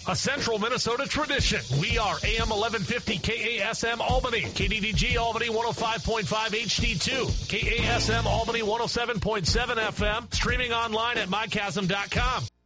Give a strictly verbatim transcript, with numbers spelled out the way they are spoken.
A Central Minnesota tradition. We are A M eleven fifty K A S M Albany, K D D G Albany one oh five point five H D two, K A S M Albany one oh seven point seven F M, streaming online at my chasm dot com.